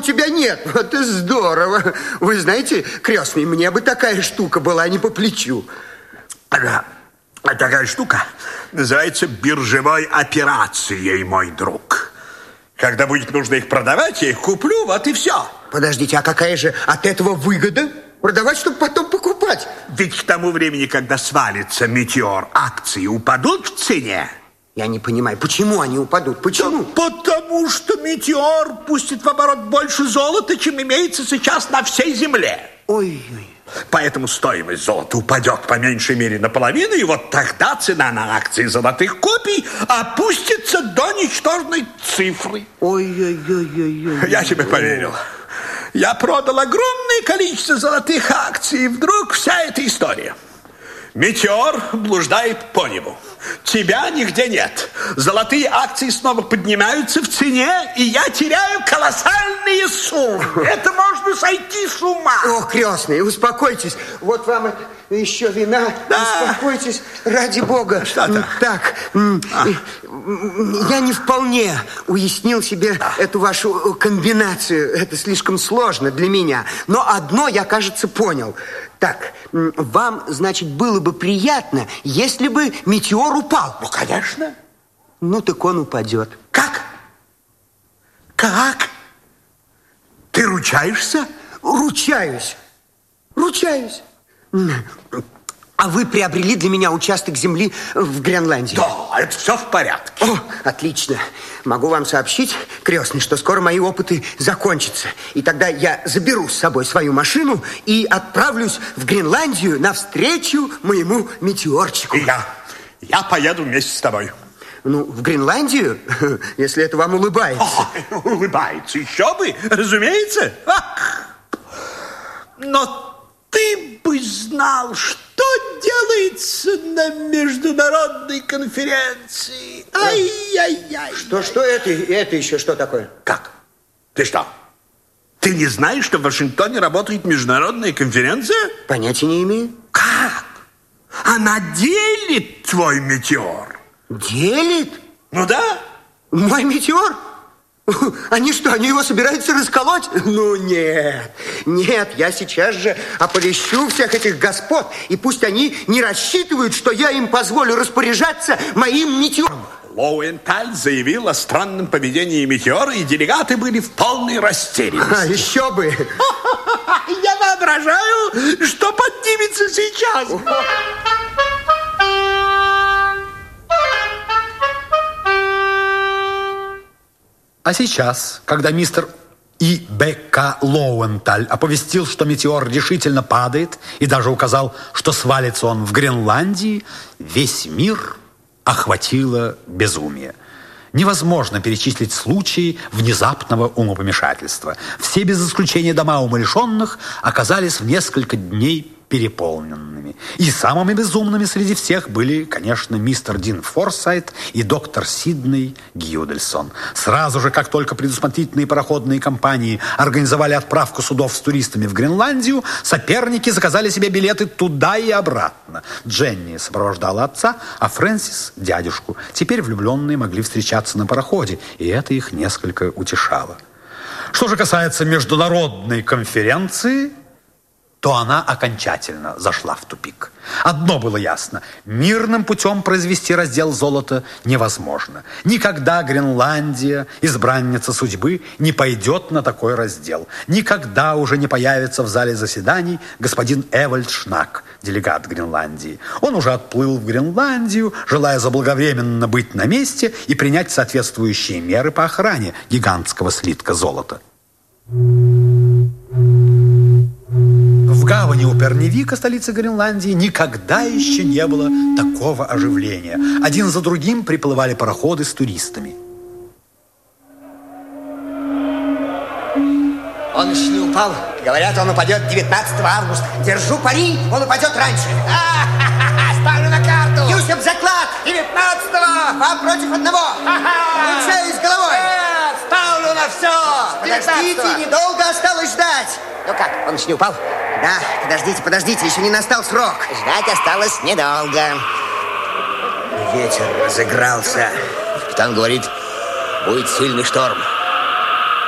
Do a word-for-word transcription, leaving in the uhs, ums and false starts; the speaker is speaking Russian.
тебя нет. Вот и здорово. Вы знаете, крестный, мне бы такая штука была не по плечу. Ага. А такая штука называется биржевой операцией, мой друг. Когда будет нужно их продавать, я их куплю, вот и все. Подождите, а какая же от этого выгода? Продавать, чтобы потом покупать. Ведь к тому времени, когда свалится метеор, акции упадут в цене. Я не понимаю, почему они упадут? Почему? Да потому что метеор пустит в оборот больше золота, чем имеется сейчас на всей земле. Ой-ой. Поэтому стоимость золота упадет по меньшей мере наполовину, и вот тогда цена на акции золотых копий опустится до ничтожной цифры. Ой-ой-ой-ой. Я тебе поверил. Я продал огромное количество золотых акций, и вдруг вся эта история. Метеор блуждает по небу. Тебя нигде нет. Золотые акции снова поднимаются в цене, и я теряю колоссальные суммы. Это можно сойти с ума. О, крестный, успокойтесь. Вот вам это еще вина. Да. Успокойтесь, ради бога. Что-то. Так, а. я не вполне уяснил себе а. эту вашу комбинацию. Это слишком сложно для меня. Но одно я, кажется, понял. Так, вам, значит, было бы приятно, если бы метеор упал. Ну, конечно. Ну, так он упадет. Как? Как? Ты ручаешься? Ручаюсь. Ручаюсь. А вы приобрели для меня участок земли в Гренландии? Да, это все в порядке. О, отлично. Могу вам сообщить, крестный, что скоро мои опыты закончатся. И тогда я заберу с собой свою машину и отправлюсь в Гренландию навстречу моему метеорчику. И я. Я поеду вместе с тобой. Ну, в Гренландию, если это вам улыбается. О, улыбается, еще бы, разумеется. Но ты бы знал, что делается на международной конференции. Ай-яй-яй. Что, что это? Это еще что такое? Как? Ты что? Ты не знаешь, что в Вашингтоне работает международная конференция? Понятия не имею. Как? Она делит твой метеор. Делит? Ну да. Мой метеор? Они что, они его собираются расколоть? Ну нет, нет, я сейчас же оповещу всех этих господ, и пусть они не рассчитывают, что я им позволю распоряжаться моим метеором. Лоуэнталь заявил о странном поведении метеора, и делегаты были в полной растерянности. А, еще бы. Я воображаю, что поднимется сейчас. А сейчас, когда мистер И Б К Лоуэнталь оповестил, что метеор решительно падает, и даже указал, что свалится он в Гренландии, весь мир охватило безумие. Невозможно перечислить случаи внезапного умопомешательства. Все без исключения дома умалишенных оказались в несколько дней переполненными. И самыми безумными среди всех были, конечно, мистер Дин Форсайт и доктор Сидней Гюдельсон. Сразу же, как только предусмотрительные пароходные компании организовали отправку судов с туристами в Гренландию, соперники заказали себе билеты туда и обратно. Дженни сопровождала отца, а Фрэнсис – дядюшку. Теперь влюбленные могли встречаться на пароходе, и это их несколько утешало. Что же касается международной конференции, то она окончательно зашла в тупик. Одно было ясно. Мирным путем произвести раздел золота невозможно. Никогда Гренландия, избранница судьбы, не пойдет на такой раздел. Никогда уже не появится в зале заседаний господин Эвальд Шнак, делегат Гренландии. Он уже отплыл в Гренландию, желая заблаговременно быть на месте и принять соответствующие меры по охране гигантского слитка золота. В гавани у Перневика, столицы Гренландии, никогда еще не было такого оживления. Один за другим приплывали пароходы с туристами. Он еще не упал. Говорят, он упадет девятнадцатого августа. Держу пари, он упадет раньше. Ставлю на карту. Юсеп заклад. девятнадцатого. Два против одного. Получаюсь головой. Нет, ставлю на все. Подождите, недолго осталось ждать. Ну как, он еще не упал? Да, подождите, подождите, еще не настал срок. Ждать осталось недолго. Ветер разыгрался. Капитан говорит, будет сильный шторм.